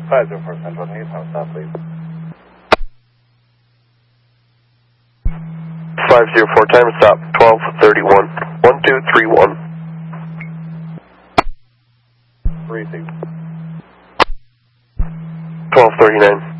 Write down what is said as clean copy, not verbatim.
504 Central, can you time stop, please? 504, time stop, 1231, 1231. 36. 1239.